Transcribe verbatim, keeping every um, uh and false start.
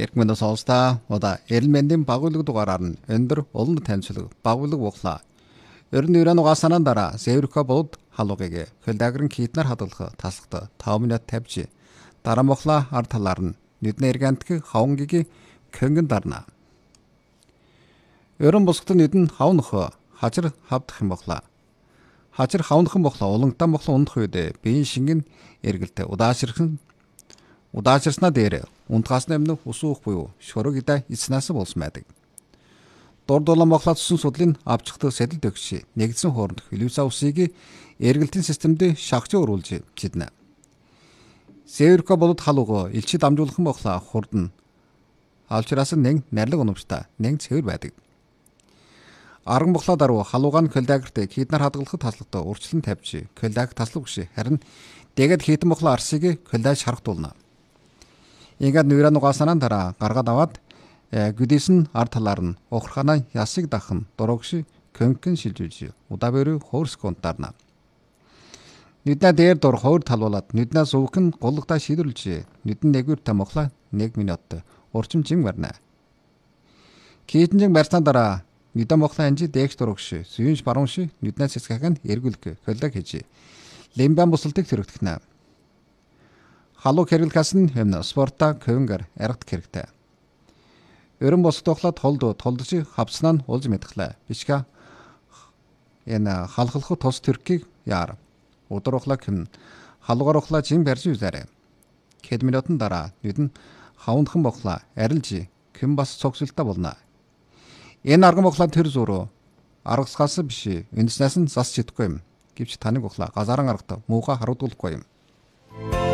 Эрх мэнд сонсогчдаа удаа элементийн багуулга дугаараар нь өндөр олон танилцуулга багуулга буглаа. Ерөн нэрэн угаасанаа дараа Северка бод халуугийг хөлдагрын китнэр хадгалах таслахта таван минут тавьж дараа мохла ард талаар нь нүдний эргэнтг хавнгийг көнгөн дарна. Ерөн бусгад нүдэн хавнах хажир хавдах юм бохла. Хажир хавнахын бохла улангтан бохла ундах үед биеийн шингэн эргэлтэй удаашрхан удаашрснаа дээр унтгаас нэмнэ усуух буюу шорог идэ эцнаас болсон байдаг. Дор дулаан бохла тусан судлын авчхдаг сэтэл төгсчи нэгдсэн хооронд хөлөөсөө усыг эргэлтийн системд шахаж өрүүлж чиднэ. Северка болоод халууга элчид амжуулхан бохла хурдан алчраас нэг нэрлэг унамжтай нэг цэвэр байдаг. Арган бохла даруй халуугаан көлдагерт китнэр хадгалахад таслагтай урчлан тавьж көлдаг таслах биш харин дэгэд хитэн бохла арсыг көлдай шархтуулна. Ингээд нүүрэн угаасанаа дараа гаргаад аваад гүдээс нь ард талаар нь ухрахана ясыг дахан дурагш көнкөн шилжүүлж удаа-бөрө хоёр секунд дарна. Нүднээ дээр дур хоёр талуулаад нүднээ сувгэн гулгадаа шилжүүлж нүдэн нэгүр тамхла нэг минут урчим жин барна. Китэнжин барсан дараа нүдэн мохла анжи дэгш дурагш сүйнш баруунш нүднээ цэцгэх нь эргүүлэх көлдөг хийж лимбан бусалтыг төрөгдөхнэ. Халуу хэрэглэхээс нь хэмнэ спорта көнгөр аргад хэрэгтэй. Ерөн босд тухлаад толд толдож хавцнаа нь улж мэдхлээ. Бишка энэ халахлах тус төркийг яар. Өдөр ухлаа хэм халуугаар ухлаа жин барьж үзээрэй. Хэд минутын дараа нүдэн хавнхан бохлаа арилж хэм бас цогцолтой болно. Энэ арган бохлаа тэр зуруу аргасгаас биш энэснээс нь зас чидэхгүй юм. Гэвч таныг бохлаа газаран аргад мууга харуудуулахгүй юм.